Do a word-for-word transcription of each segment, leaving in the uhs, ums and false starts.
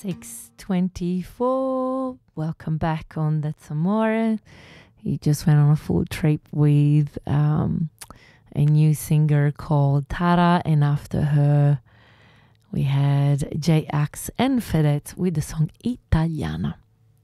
six twenty-four. Welcome back on That's Amore. He just went on a full trip with um, a new singer called Tara, and after her we had J-Ax and Fedez with the song Italiana.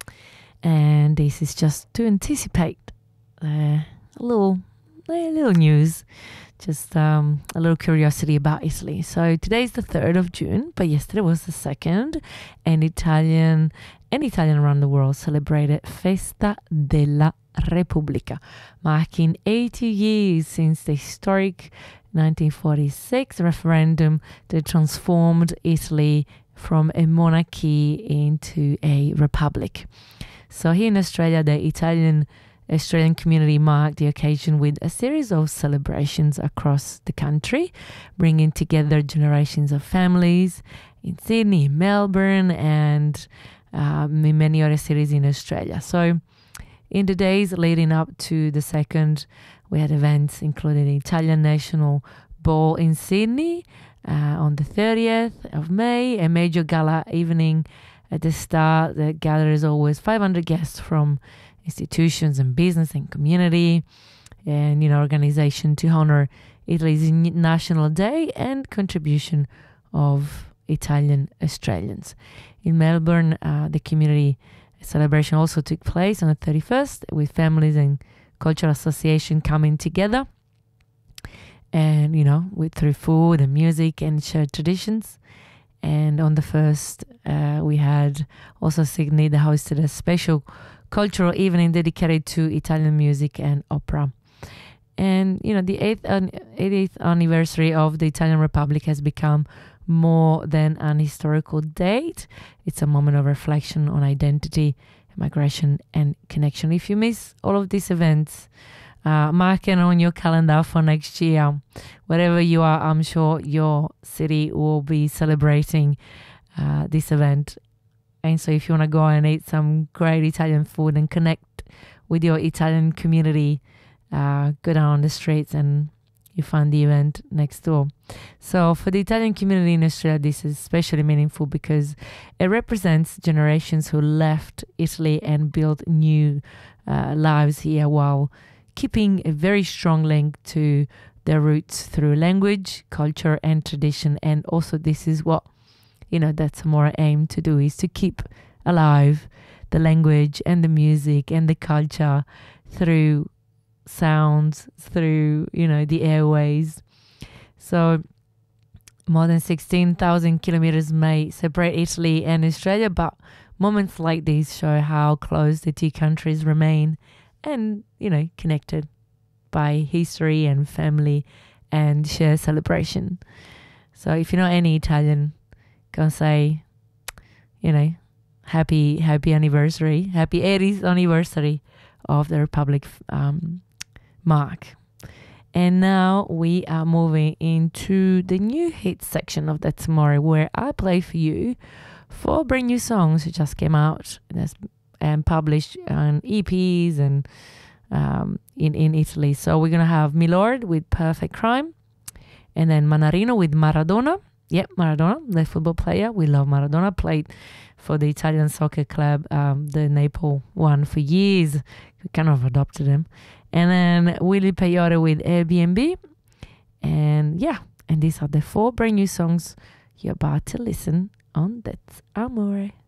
And this is just to anticipate uh, a little, a little news, just um, a little curiosity about Italy. So today is the third of June, but yesterday was the second, and Italian and Italian around the world celebrated Festa della Repubblica, marking eighty years since the historic nineteen forty-six referendum that transformed Italy from a monarchy into a republic. So here in Australia, the Italian Australian community marked the occasion with a series of celebrations across the country, bringing together generations of families in Sydney, Melbourne, and um, in many other cities in Australia. So in the days leading up to the second, we had events including the Italian National Ball in Sydney uh, on the thirtieth of May, a major gala evening at the start that gathers always five hundred guests from institutions and business and community and, you know, organization to honor Italy's National Day and contribution of Italian Australians. In Melbourne, uh, the community celebration also took place on the thirty-first with families and cultural association coming together and, you know, with through food and music and shared traditions. And on the first, uh, we had also Sydney that hosted a special cultural evening dedicated to Italian music and opera. And, you know, the eighth, uh, eightieth anniversary of the Italian Republic has become more than an historical date. It's a moment of reflection on identity, migration, and connection. If you miss all of these events, uh, mark it on your calendar for next year. Wherever you are, I'm sure your city will be celebrating uh, this event. And so if you want to go and eat some great Italian food and connect with your Italian community, uh, go down on the streets and you find the event next door. So for the Italian community in Australia, this is especially meaningful because it represents generations who left Italy and built new uh, lives here while keeping a very strong link to their roots through language, culture, and tradition. And also this is what, you know, that's more aim to do, is to keep alive the language and the music and the culture through sounds, through, you know, the airways. So more than sixteen thousand kilometers may separate Italy and Australia, but moments like these show how close the two countries remain and, you know, connected by history and family and shared celebration. So if you know any Italian, go say, you know, happy, happy anniversary, happy eightieth anniversary of the Republic um, mark. And now we are moving into the new hits section of That's Amore, where I play for you four brand new songs that just came out and, and published on E Ps and um, in, in Italy. So we're going to have Milord with Perfect Crime, and then Mannarino with Maradona. Yep, Maradona, the football player. We love Maradona. Played for the Italian soccer club, um, the Naples one, for years. We kind of adopted him. And then Willy Peyote with Airbnb. And yeah, and these are the four brand new songs you're about to listen on That's Amore.